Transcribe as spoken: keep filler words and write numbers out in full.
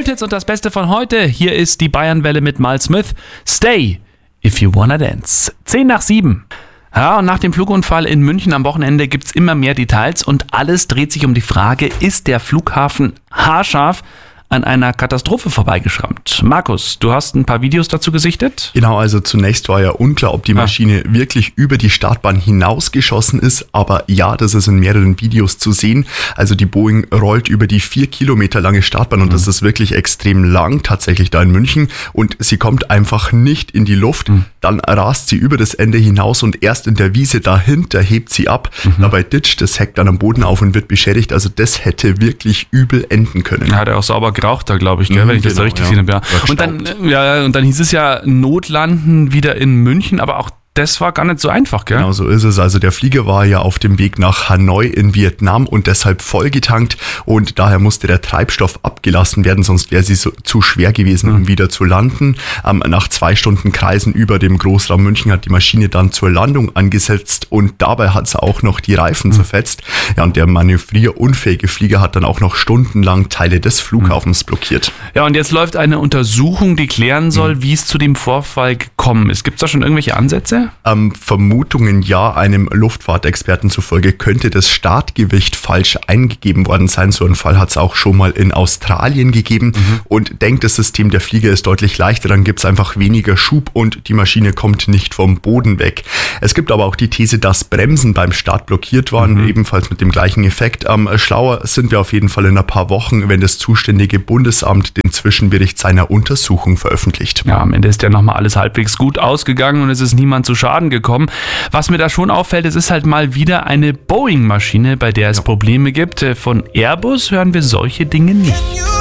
Goldhits und das Beste von heute. Hier ist die Bayernwelle mit Miles Smith. Stay, if you wanna dance. zehn nach sieben. Ja, und nach dem Flugunfall in München am Wochenende gibt's immer mehr Details und alles dreht sich um die Frage, ist der Flughafen haarscharf an einer Katastrophe vorbeigeschrammt? Markus, du hast ein paar Videos dazu gesichtet? Genau, also zunächst war ja unklar, ob die Maschine ah. wirklich über die Startbahn hinausgeschossen ist, aber ja, das ist in mehreren Videos zu sehen. Also die Boeing rollt über die vier Kilometer lange Startbahn und mhm. das ist wirklich extrem lang, tatsächlich da in München, und sie kommt einfach nicht in die Luft. Mhm. Dann rast sie über das Ende hinaus und erst in der Wiese dahinter hebt sie ab. Mhm. Dabei ditcht das Heck dann am Boden auf und wird beschädigt. Also das hätte wirklich übel enden können. Ja, hat er auch sauber geraucht da, glaube ich, gell, mhm, wenn ich das genau, so richtig ja. gesehen habe. Ja. Und dann, ja, und dann hieß es ja Notlanden wieder in München, aber auch das war gar nicht so einfach, gell? Genau so ist es. Also der Flieger war ja auf dem Weg nach Hanoi in Vietnam und deshalb vollgetankt und daher musste der Treibstoff abgelassen werden, sonst wäre sie so zu schwer gewesen, mhm. um wieder zu landen. Ähm, nach zwei Stunden Kreisen über dem Großraum München hat die Maschine dann zur Landung angesetzt und dabei hat sie auch noch die Reifen mhm. zerfetzt. Ja, und der manövrierunfähige Flieger hat dann auch noch stundenlang Teile des Flughafens mhm. blockiert. Ja, und jetzt läuft eine Untersuchung, die klären soll, mhm. wie es zu dem Vorfall gekommen ist. Gibt es da schon irgendwelche Ansätze? Ähm, Vermutungen ja, einem Luftfahrtexperten zufolge könnte das Startgewicht falsch eingegeben worden sein. So einen Fall hat es auch schon mal in Australien gegeben mhm. und denkt, das System der Flieger ist deutlich leichter, dann gibt es einfach weniger Schub und die Maschine kommt nicht vom Boden weg. Es gibt aber auch die These, dass Bremsen beim Start blockiert waren, mhm. ebenfalls mit dem gleichen Effekt. Ähm, schlauer sind wir auf jeden Fall in ein paar Wochen, wenn das zuständige Bundesamt den Zwischenbericht seiner Untersuchung veröffentlicht. Ja, am Ende ist ja nochmal alles halbwegs gut ausgegangen und es ist niemand zu Schaden gekommen. Was mir da schon auffällt, es ist halt mal wieder eine Boeing-Maschine, bei der es Probleme gibt. Von Airbus hören wir solche Dinge nicht.